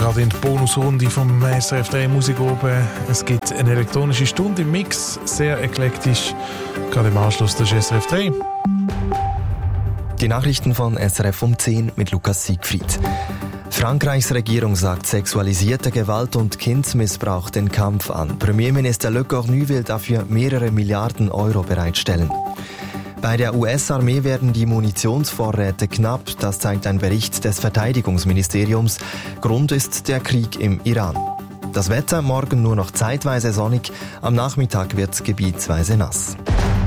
gerade in die Bonusrunde vom SRF 3 Musik oben. Es gibt eine elektronische Stunde im Mix, sehr eklektisch. Gerade im Anschluss der SRF 3. Die Nachrichten von SRF um 10 mit Lukas Siegfried. Frankreichs Regierung sagt sexualisierte Gewalt und Kindesmissbrauch den Kampf an. Premierminister Le Cornu will dafür mehrere Milliarden Euro bereitstellen. Bei der US-Armee werden die Munitionsvorräte knapp, das zeigt ein Bericht des Verteidigungsministeriums. Grund ist der Krieg im Iran. Das Wetter morgen nur noch zeitweise sonnig, am Nachmittag wird es gebietsweise nass.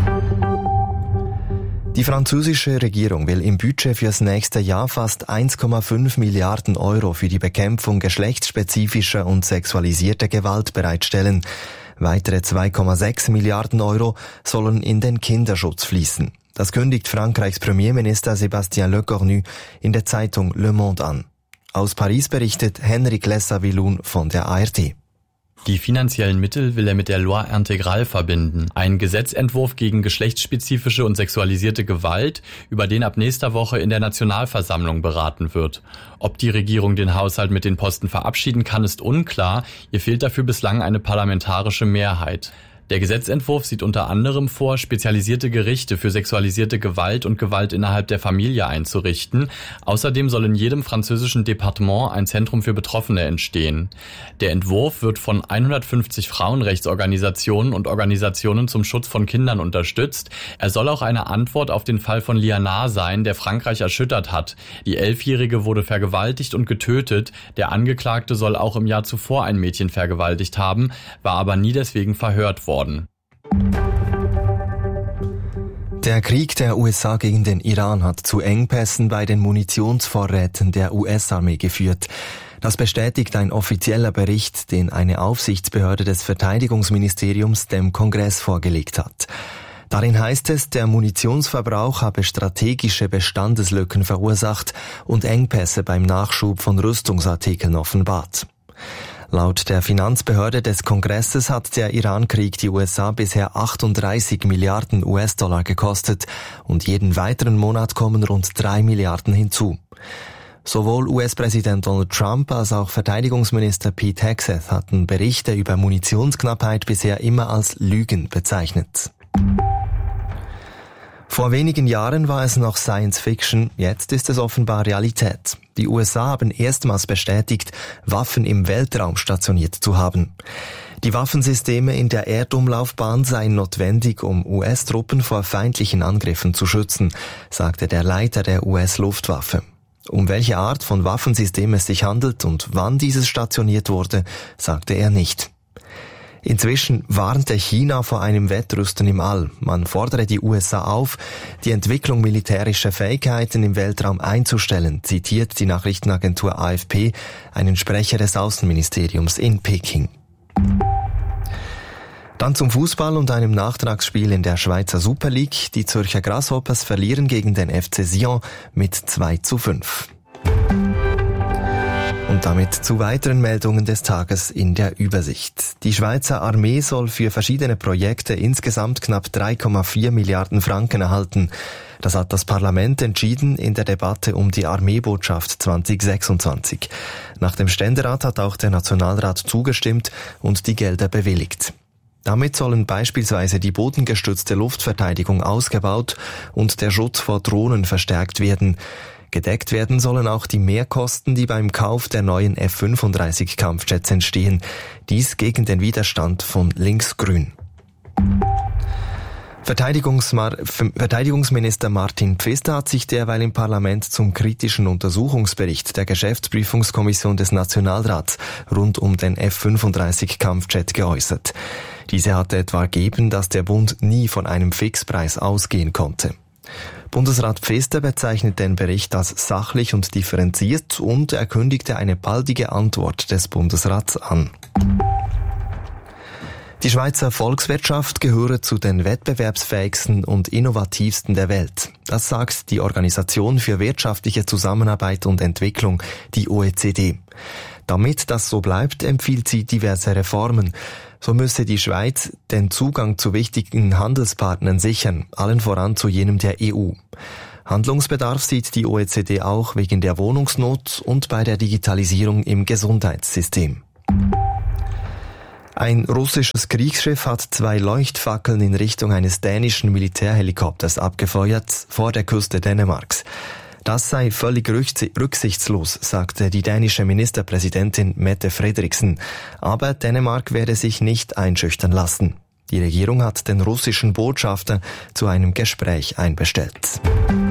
Die französische Regierung will im Budget fürs nächste Jahr fast 1,5 Milliarden Euro für die Bekämpfung geschlechtsspezifischer und sexualisierter Gewalt bereitstellen. Weitere 2,6 Milliarden Euro sollen in den Kinderschutz fließen. Das kündigt Frankreichs Premierminister Sébastien Le Cornu in der Zeitung Le Monde an. Aus Paris berichtet Henrik Lessa-Wilun von der ARD. Die finanziellen Mittel will er mit der Loi Intégrale verbinden, ein Gesetzentwurf gegen geschlechtsspezifische und sexualisierte Gewalt, über den ab nächster Woche in der Nationalversammlung beraten wird. Ob die Regierung den Haushalt mit den Posten verabschieden kann, ist unklar. Ihr fehlt dafür bislang eine parlamentarische Mehrheit. Der Gesetzentwurf sieht unter anderem vor, spezialisierte Gerichte für sexualisierte Gewalt und Gewalt innerhalb der Familie einzurichten. Außerdem soll in jedem französischen Departement ein Zentrum für Betroffene entstehen. Der Entwurf wird von 150 Frauenrechtsorganisationen und Organisationen zum Schutz von Kindern unterstützt. Er soll auch eine Antwort auf den Fall von Liana sein, der Frankreich erschüttert hat. Die 11-Jährige wurde vergewaltigt und getötet. Der Angeklagte soll auch im Jahr zuvor ein Mädchen vergewaltigt haben, war aber nie deswegen verhört worden. Der Krieg der USA gegen den Iran hat zu Engpässen bei den Munitionsvorräten der US-Armee geführt. Das bestätigt ein offizieller Bericht, den eine Aufsichtsbehörde des Verteidigungsministeriums dem Kongress vorgelegt hat. Darin heißt es, der Munitionsverbrauch habe strategische Bestandeslücken verursacht und Engpässe beim Nachschub von Rüstungsartikeln offenbart. Laut der Finanzbehörde des Kongresses hat der Iran-Krieg die USA bisher 38 Milliarden US-Dollar gekostet und jeden weiteren Monat kommen rund 3 Milliarden hinzu. Sowohl US-Präsident Donald Trump als auch Verteidigungsminister Pete Hegseth hatten Berichte über Munitionsknappheit bisher immer als Lügen bezeichnet. Vor wenigen Jahren war es noch Science Fiction, jetzt ist es offenbar Realität. Die USA haben erstmals bestätigt, Waffen im Weltraum stationiert zu haben. Die Waffensysteme in der Erdumlaufbahn seien notwendig, um US-Truppen vor feindlichen Angriffen zu schützen, sagte der Leiter der US-Luftwaffe. Um welche Art von Waffensystem es sich handelt und wann dieses stationiert wurde, sagte er nicht. Inzwischen warnte China vor einem Wettrüsten im All. Man fordere die USA auf, die Entwicklung militärischer Fähigkeiten im Weltraum einzustellen, zitiert die Nachrichtenagentur AFP einen Sprecher des Außenministeriums in Peking. Dann zum Fußball und einem Nachtragsspiel in der Schweizer Super League. Die Zürcher Grasshoppers verlieren gegen den FC Sion mit 2:5. Und damit zu weiteren Meldungen des Tages in der Übersicht. Die Schweizer Armee soll für verschiedene Projekte insgesamt knapp 3,4 Milliarden Franken erhalten. Das hat das Parlament entschieden in der Debatte um die Armeebotschaft 2026. Nach dem Ständerat hat auch der Nationalrat zugestimmt und die Gelder bewilligt. Damit sollen beispielsweise die bodengestützte Luftverteidigung ausgebaut und der Schutz vor Drohnen verstärkt werden. Gedeckt werden sollen auch die Mehrkosten, die beim Kauf der neuen F-35 Kampfjets entstehen. Dies gegen den Widerstand von Linksgrün. Verteidigungsminister Martin Pfister hat sich derweil im Parlament zum kritischen Untersuchungsbericht der Geschäftsprüfungskommission des Nationalrats rund um den F-35 Kampfjet geäußert. Diese hatte etwa ergeben, dass der Bund nie von einem Fixpreis ausgehen konnte. Bundesrat Pfister bezeichnet den Bericht als sachlich und differenziert und er kündigte eine baldige Antwort des Bundesrats an. Die Schweizer Volkswirtschaft gehöre zu den wettbewerbsfähigsten und innovativsten der Welt. Das sagt die Organisation für wirtschaftliche Zusammenarbeit und Entwicklung, die OECD. Damit das so bleibt, empfiehlt sie diverse Reformen. So müsse die Schweiz den Zugang zu wichtigen Handelspartnern sichern, allen voran zu jenem der EU. Handlungsbedarf sieht die OECD auch wegen der Wohnungsnot und bei der Digitalisierung im Gesundheitssystem. Ein russisches Kriegsschiff hat 2 Leuchtfackeln in Richtung eines dänischen Militärhelikopters abgefeuert vor der Küste Dänemarks. Das sei völlig rücksichtslos, sagte die dänische Ministerpräsidentin Mette Frederiksen. Aber Dänemark werde sich nicht einschüchtern lassen. Die Regierung hat den russischen Botschafter zu einem Gespräch einbestellt.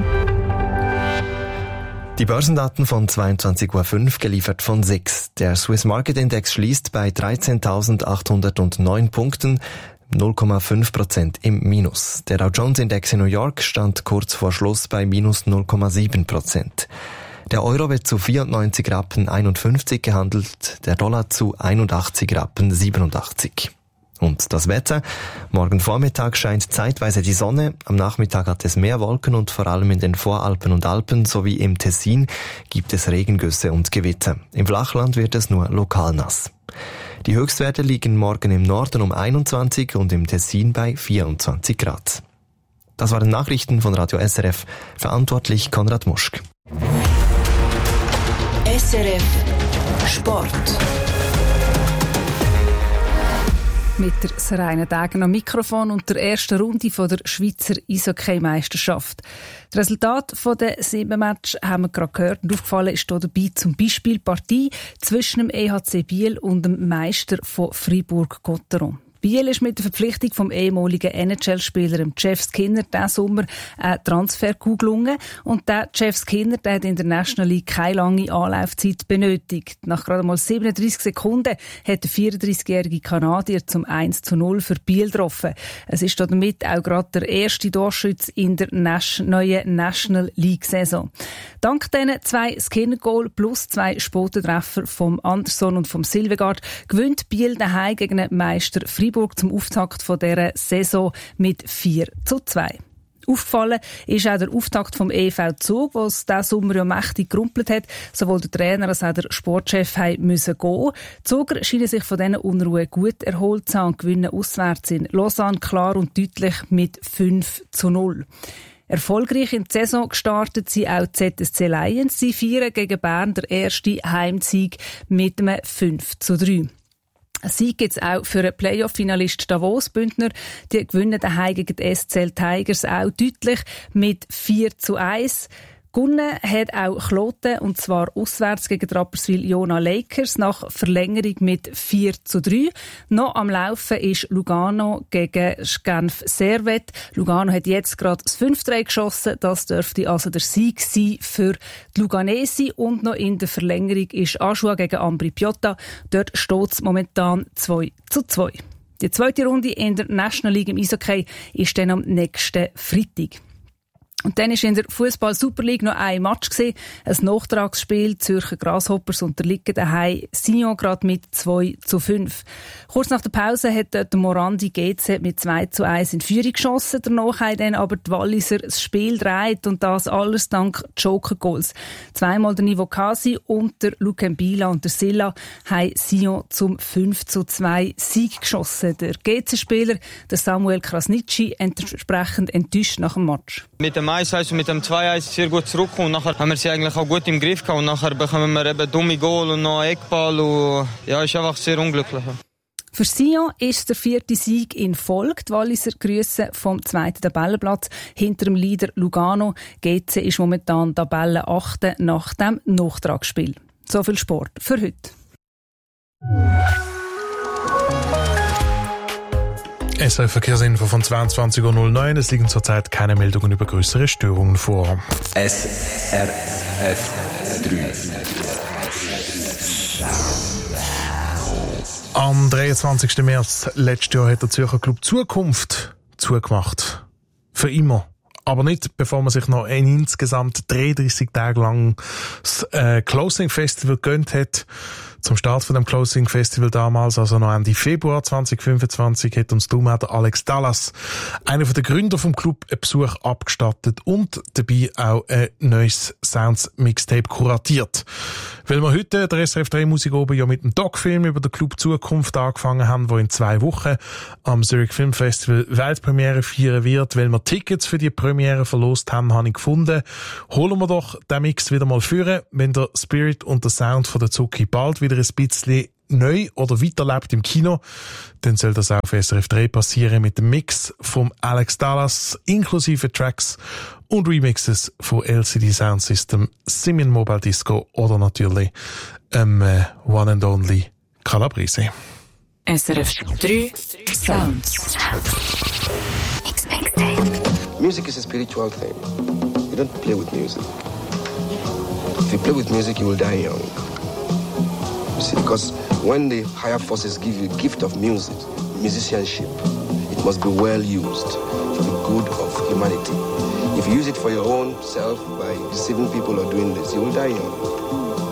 Die Börsendaten von 22.05 Uhr geliefert von SIX. Der Swiss Market Index schließt bei 13.809 Punkten, 0,5% im Minus. Der Dow Jones Index in New York stand kurz vor Schluss bei minus 0,7%. Der Euro wird zu 94,51 Rappen gehandelt, der Dollar zu 81,87 Rappen. Und das Wetter? Morgen Vormittag scheint zeitweise die Sonne, am Nachmittag hat es mehr Wolken und vor allem in den Voralpen und Alpen sowie im Tessin gibt es Regengüsse und Gewitter. Im Flachland wird es nur lokal nass. Die Höchstwerte liegen morgen im Norden um 21 und im Tessin bei 24 Grad. Das waren Nachrichten von Radio SRF, verantwortlich Konrad Muschk. SRF Sport. Mit der Seraina Degen am Mikrofon und der ersten Runde von der Schweizer Eishockey-Meisterschaft. Das Resultat von den 7 Matches haben wir gerade gehört und aufgefallen ist hier dabei zum Beispiel die Partie zwischen dem EHC Biel und dem Meister von Fribourg-Gotteron. Biel ist mit der Verpflichtung vom ehemaligen NHL-Spieler Jeff Skinner diesen Sommer ein Transfer gelungen. Und der Jeff Skinner, der hat in der National League keine lange Anlaufzeit benötigt. Nach gerade mal 37 Sekunden hat der 34-jährige Kanadier zum 1:0 für Biel getroffen. Es ist damit auch gerade der erste Torschütz in der neuen National League-Saison. Dank diesen 2 Skinner-Goal plus 2 Spotentreffer vom Anderson und vom Silvegaard gewinnt Biel daheim gegen den Meister Fribourg zum Auftakt von dieser Saison mit 4:2. Aufgefallen ist auch der Auftakt vom EV Zug, wo es diesen Sommer ja mächtig gerumpelt hat. Sowohl der Trainer als auch der Sportchef müssen gehen. Die Zuger scheinen sich von diesen Unruhe gut erholt zu haben und gewinnen auswärts in Lausanne klar und deutlich mit 5:0. Erfolgreich in die Saison gestartet sind auch die ZSC Lions. Sie feiern gegen Bern der erste Heimsieg mit einem 5:3. Ein Sieg gibt es auch für den Playoff-Finalist Davos Bündner. Die gewinnen daheim gegen die SCL Tigers auch deutlich mit 4:1. Gewonnen hat auch Kloten, und zwar auswärts gegen die Rapperswil-Jona Lakers nach Verlängerung mit 4:3. Noch am Laufen ist Lugano gegen Genf Servette. Lugano hat jetzt gerade das 5:3 geschossen. Das dürfte also der Sieg sein für die Luganesi. Und noch in der Verlängerung ist Aschua gegen Ambri Piotta. Dort steht es momentan 2:2. Die zweite Runde in der National League im Eishockey ist dann am nächsten Freitag. Und dann war in der Fußball-Super League noch ein Match gewesen, ein Nachtragsspiel. Zürcher Grasshoppers unterliegen daheim Sion gerade mit 2:5. Kurz nach der Pause hat der Morandi GC mit 2:1 in Führung geschossen. Danach haben dann aber die Walliser das Spiel gedreht und das alles dank Joker-Goals. Zweimal der Nivo Kasi und der Luke Mbila und der Silla haben Sion zum 5:2 Sieg geschossen. Der GC-Spieler, der Samuel Krasnitschi, entsprechend enttäuscht nach dem Match. Mit dem 1:1 und mit dem 2:1 sehr gut zurückgekommen und nachher haben wir sie eigentlich auch gut im Griff gehabt und nachher bekommen wir eben dumme Goal und noch Eckball und ja, ist einfach sehr unglücklich. Für Sion ist der 4. Sieg in Folge. Die Walliser grüssen vom 2. Tabellenplatz hinter dem Leader Lugano. GC ist momentan Tabellen 8. nach dem Nachtragsspiel. So viel Sport für heute. SRF Verkehrsinfo von 22:09 Uhr. Es liegen zurzeit keine Meldungen über größere Störungen vor. SRF 3. Am 23. März letztes Jahr hat der Zürcher Club Zukunft zugemacht. Für immer. Aber nicht, bevor man sich noch ein insgesamt 33 Tage lang das Closing Festival gegönnt hat. Zum Start von dem Closing Festival damals, also noch Ende Februar 2025, hat uns darum auch der Alex Dallas, einer der Gründer vom Club, einen Besuch abgestattet und dabei auch ein neues Sounds-Mixtape kuratiert. Weil wir heute der SRF 3 Musik oben ja mit einem Doc-Film über den Club Zukunft angefangen haben, der in 2 Wochen am Zurich Film Festival Weltpremiere feiern wird, weil wir Tickets für die Premiere verlost haben, habe ich gefunden, holen wir doch den Mix wieder mal führen, wenn der Spirit und der Sound von der Zucki bald wieder ein bisschen neu oder weiterlebt im Kino, dann soll das auch auf SRF 3 passieren mit dem Mix vom Alex Dallas inklusive Tracks und Remixes von LCD Sound System, Simian Mobile Disco oder natürlich One and Only Calabrese. SRF 3 Sounds. Music is a spiritual thing. You don't play with music. If you play with music, you will die young. You see, because when the higher forces give you the gift of music, musicianship, it must be well used for the good of humanity. If you use it for your own self by deceiving people or doing this, you will die young.